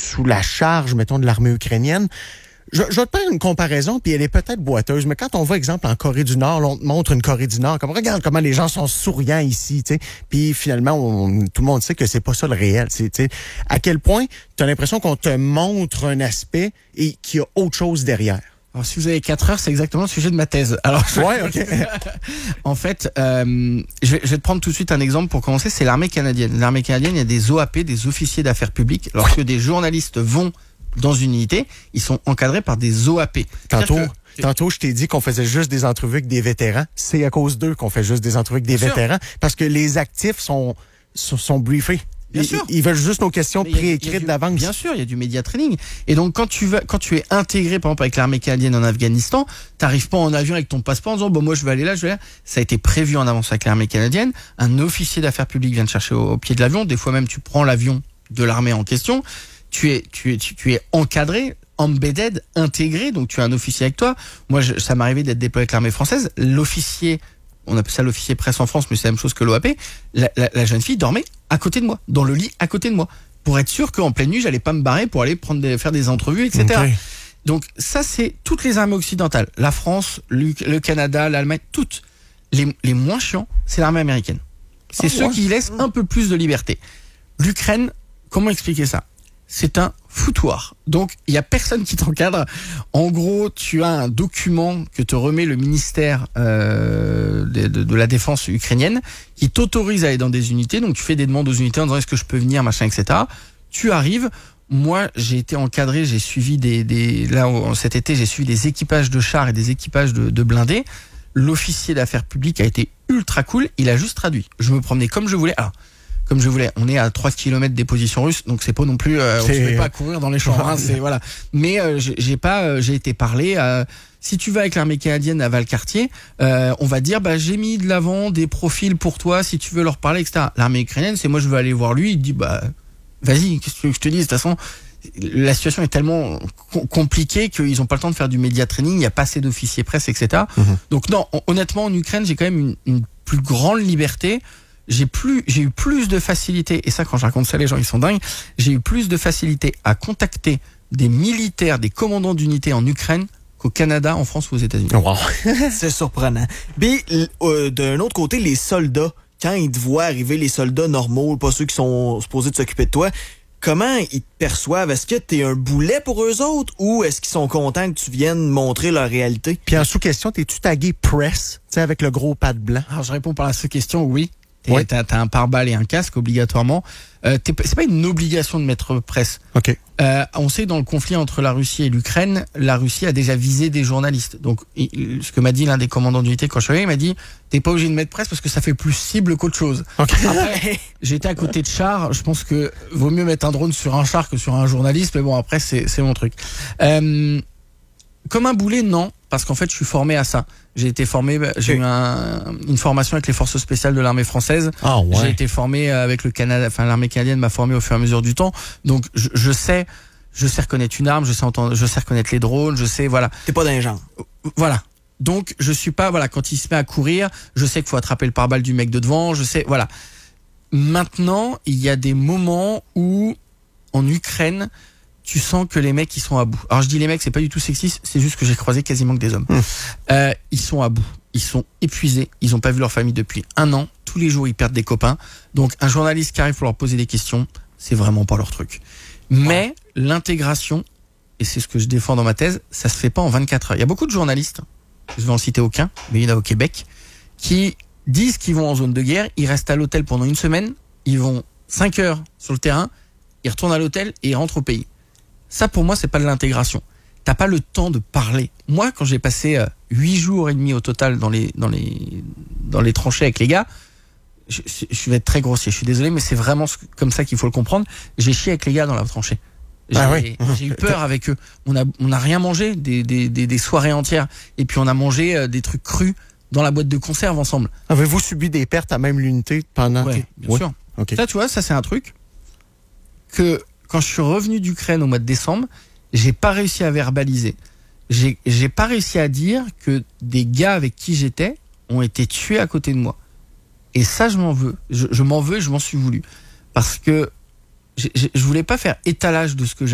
sous la charge, mettons, de l'armée ukrainienne. Je vais te faire une comparaison, puis elle est peut-être boiteuse, mais quand on va, exemple, en Corée du Nord, là, on te montre une Corée du Nord, comme regarde comment les gens sont souriants ici, tu sais, puis finalement, tout le monde sait que c'est pas ça le réel, tu sais. À quel point tu as l'impression qu'on te montre un aspect et qu'il y a autre chose derrière. Alors, si vous avez 4 heures, c'est exactement le sujet de ma thèse. Alors, ouais, OK. En fait, je vais te prendre tout de suite un exemple pour commencer, c'est l'armée canadienne. L'armée canadienne, il y a des OAP, des officiers d'affaires publiques. Lorsque des journalistes vont dans une unité, ils sont encadrés par des OAP. Tantôt, je t'ai dit qu'on faisait juste des entrevues avec des vétérans. C'est à cause d'eux qu'on fait juste des entrevues avec des vétérans. Parce que les actifs sont briefés. Bien sûr. Ils veulent juste nos questions préécrites d'avance. Bien sûr, il y a du média training. Et donc, quand tu es intégré, par exemple, avec l'armée canadienne en Afghanistan, t'arrives pas en avion avec ton passeport en disant, bon, moi, je vais aller là, je vais là. Ça a été prévu en avance avec l'armée canadienne. Un officier d'affaires publiques vient te chercher au pied de l'avion. Des fois même, tu prends l'avion de l'armée en question. Tu es encadré, embedded, intégré, donc tu as un officier avec toi. Moi, ça m'est arrivé d'être déployé avec l'armée française. L'officier, on appelle ça l'officier presse en France, mais c'est la même chose que l'OAP. La jeune fille dormait à côté de moi, dans le lit à côté de moi, pour être sûr qu'en pleine nuit, j'allais pas me barrer pour aller faire des entrevues, etc. Okay. Donc ça, c'est toutes les armées occidentales. La France, le Canada, l'Allemagne, toutes. Les moins chiants, c'est l'armée américaine. C'est ceux qui laissent un peu plus de liberté. L'Ukraine, comment expliquer ça ? C'est un foutoir. Donc, il y a personne qui t'encadre. En gros, tu as un document que te remet le ministère de la défense ukrainienne qui t'autorise à aller dans des unités. Donc, tu fais des demandes aux unités en disant est-ce que je peux venir, machin, etc. Tu arrives. Moi, j'ai été encadré. J'ai suivi cet été, j'ai suivi des équipages de chars et des équipages de blindés. L'officier d'affaires publiques a été ultra cool. Il a juste traduit. Je me promenais comme je voulais. Alors, comme je voulais. On est à 3 km des positions russes, donc c'est pas non plus, on se fait pas courir dans les champs, hein, c'est, voilà. Mais, j'ai été parlé, si tu vas avec l'armée canadienne à Valcartier, on va dire, j'ai mis de l'avant des profils pour toi, si tu veux leur parler, etc. L'armée ukrainienne, c'est moi, je veux aller voir lui, il dit, vas-y, qu'est-ce que tu veux que je te dise? De toute façon, la situation est tellement compliquée qu'ils ont pas le temps de faire du média training, il y a pas assez d'officiers presse, etc. Donc non, honnêtement, en Ukraine, j'ai quand même une plus grande liberté. J'ai eu plus de facilité, et ça, quand je raconte ça, les gens, ils sont dingues, j'ai eu plus de facilité à contacter des militaires, des commandants d'unités en Ukraine qu'au Canada, en France ou aux États-Unis. Wow. C'est surprenant. Mais, d'un autre côté, les soldats, quand ils te voient arriver, les soldats normaux, pas ceux qui sont supposés de s'occuper de toi, comment ils te perçoivent? Est-ce que t'es un boulet pour eux autres ou est-ce qu'ils sont contents que tu viennes montrer leur réalité? Puis en sous-question, t'es-tu tagué press, tu sais, avec le gros pad blanc? Alors, je réponds par la sous-question, oui. Ouais. T'as un pare-balles et un casque obligatoirement. C'est pas une obligation de mettre presse. Okay. On sait que dans le conflit entre la Russie et l'Ukraine, la Russie a déjà visé des journalistes. Donc, ce que m'a dit l'un des commandants d'unité quand je suis allé, il m'a dit t'es pas obligé de mettre presse parce que ça fait plus cible qu'autre chose. Okay. Après, j'étais à côté de chars. Je pense que vaut mieux mettre un drone sur un char que sur un journaliste. Mais bon, après c'est mon truc. Comme un boulet, non, parce qu'en fait, je suis formé à ça. J'ai été formé, j'ai eu une formation avec les forces spéciales de l'armée française. Ah ouais. J'ai été formé avec le Canada, enfin l'armée canadienne m'a formé au fur et à mesure du temps. Donc je sais reconnaître une arme, je sais reconnaître les drones, je sais, voilà. T'es pas d'un genre. Voilà. Donc je suis pas, voilà, quand il se met à courir, je sais qu'il faut attraper le pare-balles du mec de devant, je sais, voilà. Maintenant, il y a des moments où en Ukraine, tu sens que les mecs ils sont à bout. Alors je dis les mecs, c'est pas du tout sexiste, c'est juste que j'ai croisé quasiment que des hommes. Ils sont à bout, ils sont épuisés, ils ont pas vu leur famille depuis 1 an, tous les jours ils perdent des copains. Donc un journaliste qui arrive pour leur poser des questions, c'est vraiment pas leur truc. Mais l'intégration, et c'est ce que je défends dans ma thèse, ça se fait pas en 24 heures. Il y a beaucoup de journalistes, je vais en citer aucun, mais il y en a au Québec, qui disent qu'ils vont en zone de guerre, ils restent à l'hôtel pendant 1 semaine, ils vont 5 heures sur le terrain, ils retournent à l'hôtel et ils rentrent au pays. Ça, pour moi, c'est pas de l'intégration. T'as pas le temps de parler. Moi, quand j'ai passé 8 jours et demi au total dans les tranchées avec les gars, je vais être très grossier, je suis désolé, mais c'est vraiment comme ça qu'il faut le comprendre. J'ai chié avec les gars dans la tranchée. J'ai eu peur avec eux. On a rien mangé, des soirées entières. Et puis on a mangé des trucs crus dans la boîte de conserve ensemble. Avez-vous subi des pertes à même l'unité pendant? Ouais, bien sûr. Okay. Ça, tu vois, ça c'est un truc que quand je suis revenu d'Ukraine au mois de décembre, j'ai pas réussi à verbaliser. J'ai pas réussi à dire que des gars avec qui j'étais ont été tués à côté de moi. Et ça, je m'en veux. Je m'en veux et je m'en suis voulu. Parce que je voulais pas faire étalage de ce que